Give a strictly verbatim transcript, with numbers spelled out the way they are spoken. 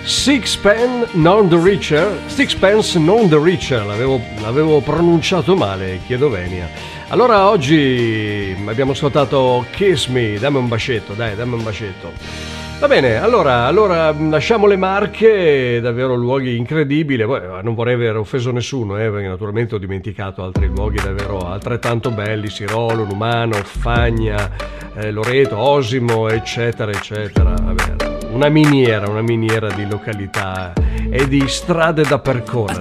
Sixpence non the richer, Sixpence non the richer, l'avevo, l'avevo pronunciato male, chiedo venia. Allora oggi abbiamo ascoltato Kiss Me, dammi un bacetto, dai, dammi un bacetto. Va bene, allora, allora lasciamo le Marche, davvero luoghi incredibili. Poi, non vorrei aver offeso nessuno, eh, perché naturalmente ho dimenticato altri luoghi davvero altrettanto belli, Sirolo, Numano, Fagna, eh, Loreto, Osimo, eccetera, eccetera. Vabbè, una miniera, una miniera di località e di strade da percorrere.